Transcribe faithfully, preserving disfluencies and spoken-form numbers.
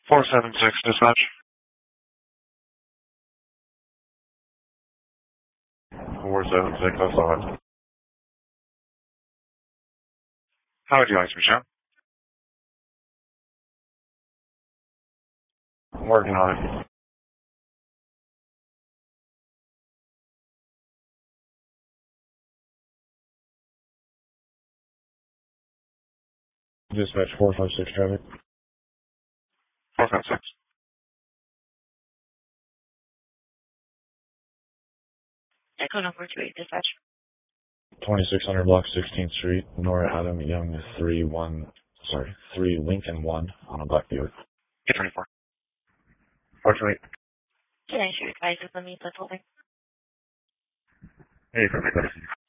four seven six, dispatch. four seven six, I saw it. How would you like to be shown? Working on it. Dispatch four five six traffic. four five six. Echo number two eight, dispatch. twenty-six hundred block sixteenth Street, Nora Adam Young three one, sorry, three Lincoln one on a black Buick. eight twenty-four. four two eight. Can I shoot advices on me, that's holding? Hey, perfect.